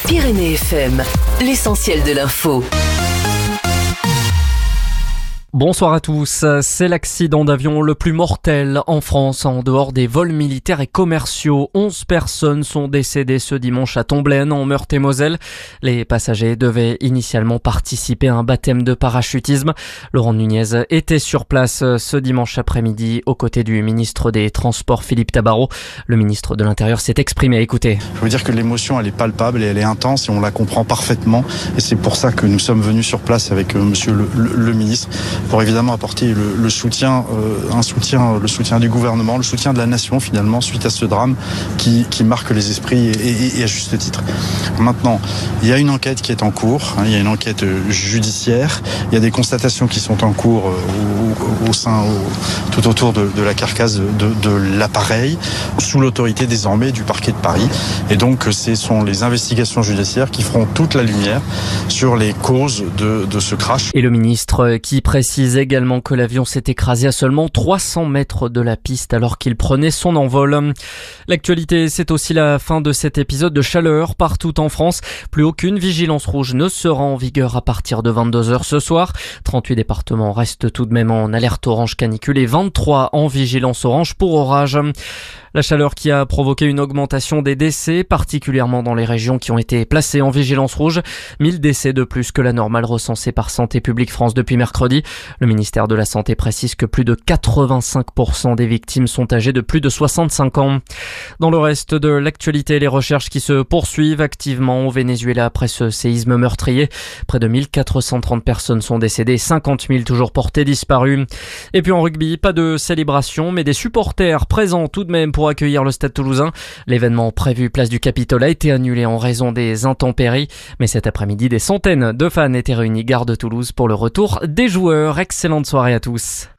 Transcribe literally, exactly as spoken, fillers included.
Pyrénées F M, l'essentiel de l'info. Bonsoir à tous. C'est l'accident d'avion le plus mortel en France en dehors des vols militaires et commerciaux. Onze personnes sont décédées ce dimanche à Tomblaine en Meurthe-et-Moselle. Les passagers devaient initialement participer à un baptême de parachutisme. Laurent Nunez était sur place ce dimanche après-midi aux côtés du ministre des Transports Philippe Tabarot. Le ministre de l'Intérieur s'est exprimé. Écoutez. Je veux dire que l'émotion elle est palpable et elle est intense et on la comprend parfaitement. Et c'est pour ça que nous sommes venus sur place avec euh, monsieur le, le, le ministre. Pour évidemment apporter le, le soutien, euh, un soutien, le soutien du gouvernement, le soutien de la nation finalement suite à ce drame qui, qui marque les esprits et, et, et à juste titre. Maintenant, il y a une enquête qui est en cours, hein, il y a une enquête judiciaire, il y a des constatations qui sont en cours euh, au, au sein, au, tout autour de, de la carcasse de, de l'appareil, sous l'autorité désormais du parquet de Paris. Et donc, ce sont les investigations judiciaires qui feront toute la lumière sur les causes de, de ce crash. Et le ministre qui précise également que l'avion s'est écrasé à seulement trois cents mètres de la piste alors qu'il prenait son envol. L'actualité, c'est aussi la fin de cet épisode de chaleur partout en France. Plus aucune vigilance rouge ne sera en vigueur à partir de vingt-deux heures ce soir. trente-huit départements restent tout de même en alerte orange canicule et vingt-trois en vigilance orange pour orage. La chaleur qui a provoqué une augmentation des décès, particulièrement dans les régions qui ont été placées en vigilance rouge. mille décès de plus que la normale recensée par Santé publique France depuis mercredi. Le ministère de la Santé précise que plus de quatre-vingt-cinq pour cent des victimes sont âgées de plus de soixante-cinq ans. Dans le reste de l'actualité, les recherches qui se poursuivent activement au Venezuela après ce séisme meurtrier. Près de mille quatre cent trente personnes sont décédées et cinquante mille toujours portées disparues. Et puis en rugby, pas de célébration, mais des supporters présents tout de même pour accueillir le Stade Toulousain. L'événement prévu place du Capitole a été annulé en raison des intempéries. Mais cet après-midi, des centaines de fans étaient réunis gare de Toulouse pour le retour des joueurs. Excellente soirée à tous.